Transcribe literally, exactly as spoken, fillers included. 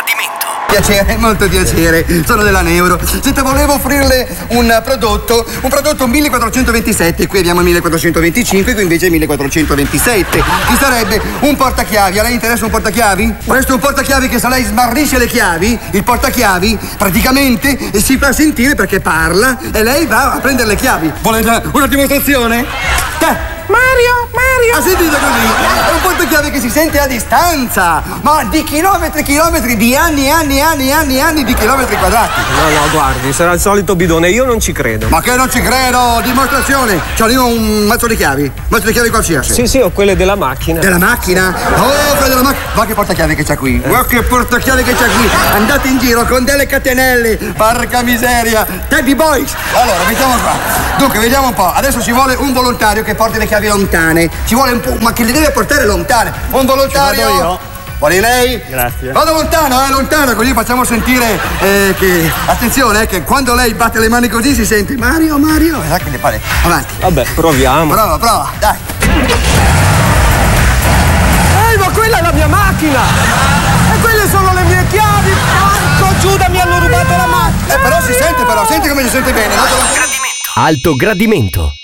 gradimento. Piacere, molto piacere. Sono della Neuro. Senta, volevo offrirle un prodotto, un prodotto millequattrocentoventisette. Qui abbiamo millequattrocentoventicinque, qui invece millequattrocentoventisette. Che sarebbe un portachiavi. A lei interessa un portachiavi? Questo è un portachiavi che se lei smarrisce le chiavi, il portachiavi praticamente si fa sentire perché parla e lei va a prendere le chiavi. Volete una dimostrazione? Te. Mario, Mario! Ha sentito così? È un portachiavi che si sente a distanza, ma di chilometri e chilometri, di anni e anni e anni e anni e anni di chilometri quadrati. No, no, guardi, sarà il solito bidone, io non ci credo. Ma che non ci credo? Dimostrazione! C'ho io un mazzo di chiavi, un mazzo di chiavi qualsiasi. Sì, sì, ho quelle della macchina. Della macchina? Oh, quella della macchina! Guarda che portachiavi che c'ha qui, guarda che portachiavi che c'ha qui. Andate in giro con delle catenelle, porca miseria. Teddy Boys! Allora, vediamo qua. Dunque, vediamo un po'. Adesso ci vuole un volontario che porti le chiavi lontane. Ci vuole un po', ma che le deve portare lontane. Un volontario. Ci vado io. Vuole lei? Grazie. Vado lontano, eh, lontano, così facciamo sentire eh, che. Attenzione, eh, che quando lei batte le mani così si sente Mario, Mario. Esatto, che le pare. Avanti. Vabbè, proviamo. Prova, prova, dai. Ehi, ma quella è la mia macchina! E quelle sono le mie chiavi! Porco Giuda, mi hanno rubato la macchina! Eh, però si sente, però, senti come si sente bene. Alto gradimento.